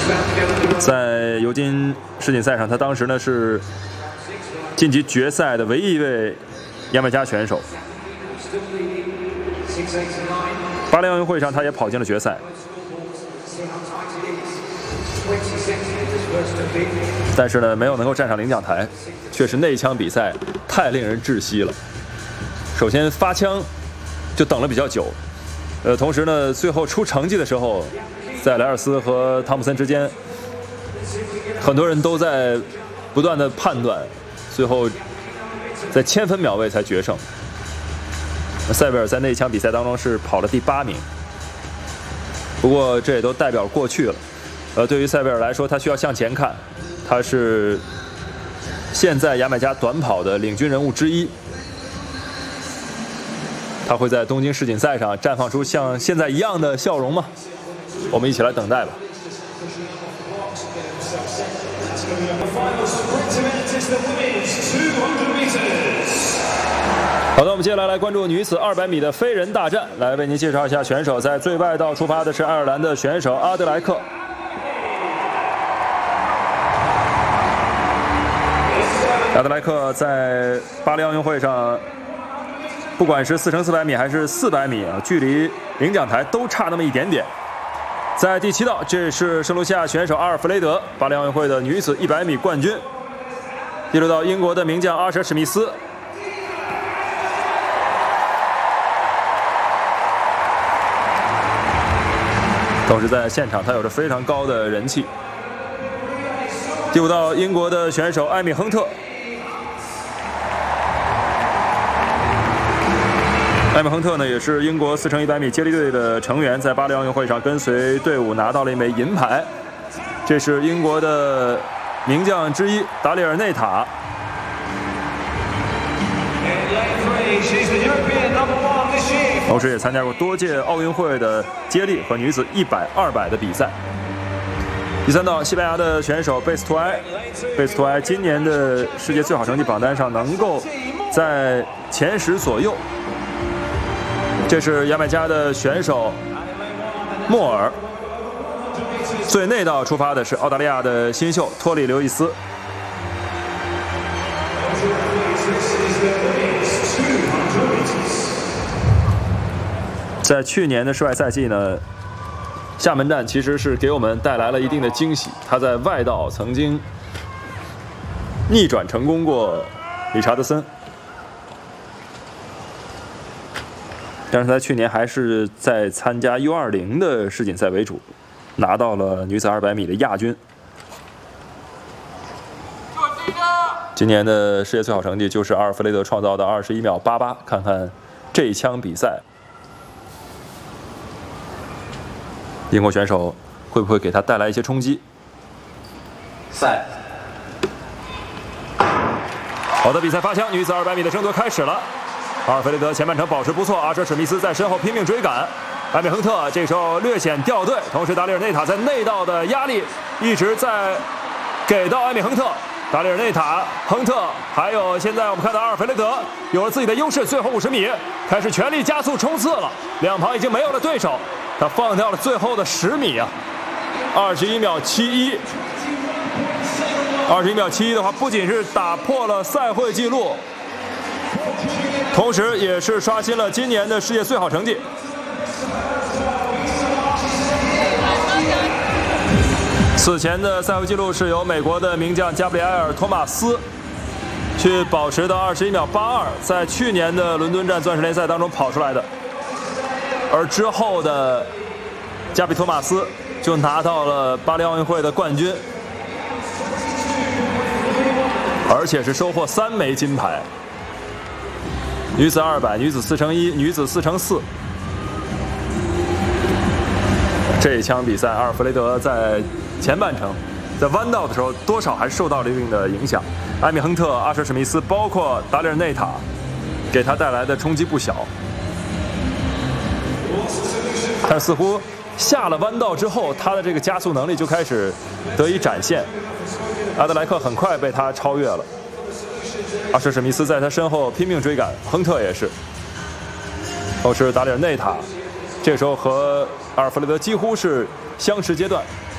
在尤金世锦赛上，他当时呢是晋级决赛的唯一一位牙买加选手。巴黎奥运会上，他也跑进了决赛，但是呢，没有能够站上领奖台。确实，那一枪比赛太令人窒息了。首先发枪就等了比较久，同时呢，最后出成绩的时候，在莱尔斯和汤普森之间，很多人都在不断的判断，最后在千分秒位才决胜。塞维尔在那一枪比赛当中是跑了第8名，不过这也都代表过去了。对于塞维尔来说，他需要向前看，他是现在牙买加短跑的领军人物之一。他会在东京世锦赛上绽放出像现在一样的笑容吗？我们一起来等待吧。好的，我们接下来关注女子200米的飞人大战，来为您介绍一下选手。在最外道出发的是爱尔兰的选手阿德莱克。阿德莱克在巴黎奥运会上，不管是4×400米还是400米啊，距离领奖台都差那么一点点。在第7道，这是圣卢西亚选手阿尔弗雷德，巴黎奥运会的女子100米冠军。第6道，英国的名将阿舍史密斯。同时在现场，他有着非常高的人气。第5道，英国的选手艾米亨特。艾米亨特呢，也是英国4×100米接力队的成员，在巴黎奥运会上跟随队伍拿到了一枚银牌。这是英国的名将之一达里尔内塔。同时也参加过多届奥运会的接力和女子100、200的比赛。第3道，西班牙的选手贝斯图埃。贝斯图埃今年的世界最好成绩榜单上能够在前10左右。这是牙买加的选手莫尔。最内道出发的是澳大利亚的新秀托里刘易斯。在去年的世外赛季呢，厦门站其实是给我们带来了一定的惊喜。他在外道曾经逆转成功过理查德森，但是他去年还是在参加 U20 的世锦赛为主，拿到了女子200米的亚军。今年的世界最好成绩就是阿尔弗雷德创造的21秒88，看看这一枪比赛，英国选手会不会给他带来一些冲击？ 赛。 好的，比赛发枪，女子200米的争夺开始了。阿尔弗雷德前半程保持不错，阿舍史密斯在身后拼命追赶。艾米亨特这时候略显掉队，同时达里尔内塔在内道的压力一直在给到艾米亨特。达里尔内塔、亨特，还有现在我们看到阿尔弗雷德有了自己的优势，最后50米开始全力加速冲刺了，两旁已经没有了对手，他放掉了最后的10米啊，21秒71。21秒71的话，不仅是打破了赛会纪录，同时也是刷新了今年的世界最好成绩。此前的赛会纪录是由美国的名将加布里埃尔·托马斯去保持的21秒82，在去年的伦敦站钻石联赛当中跑出来的，而之后的加比托马斯就拿到了巴黎奥运会的冠军，而且是收获3枚金牌。女子200、女子4×1、女子4×4。这一枪比赛，阿尔弗雷德在前半程在弯道的时候，多少还受到了一定的影响。艾米亨特、阿舍史密斯，包括达里尔内塔，给他带来的冲击不小。但似乎下了弯道之后，他的这个加速能力就开始得以展现。阿德莱克很快被他超越了。阿舍史密斯在他身后拼命追赶，亨特也是。同时达里尔内塔这时候和阿尔弗雷德几乎是相持阶段。